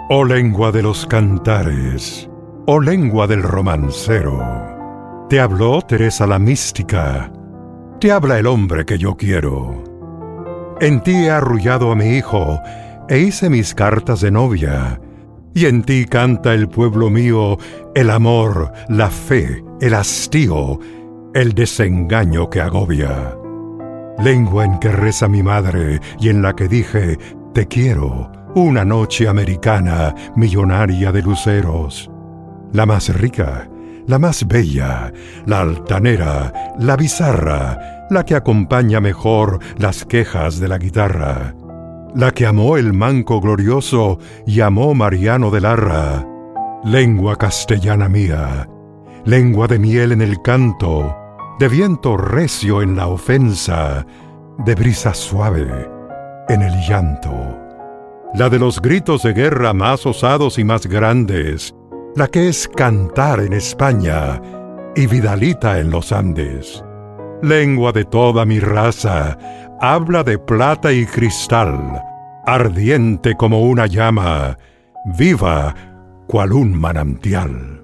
Oh lengua de los cantares, oh lengua del romancero, te habló Teresa la mística, te habla el hombre que yo quiero. En ti he arrullado a mi hijo e hice mis cartas de novia, y en ti canta el pueblo mío el amor, la fe, el hastío, el desengaño que agobia. Lengua en que reza mi madre y en la que dije te quiero, una noche americana millonaria de luceros. La más rica, la más bella, la altanera, la bizarra, la que acompaña mejor las quejas de la guitarra. La que amó el manco glorioso y amó Mariano de Larra. Lengua castellana mía, lengua de miel en el canto, de viento recio en la ofensa, de brisa suave en el llanto. La de los gritos de guerra más osados y más grandes, la que es cantar en España y vidalita en los Andes. Lengua de toda mi raza, habla de plata y cristal, ardiente como una llama, viva cual un manantial.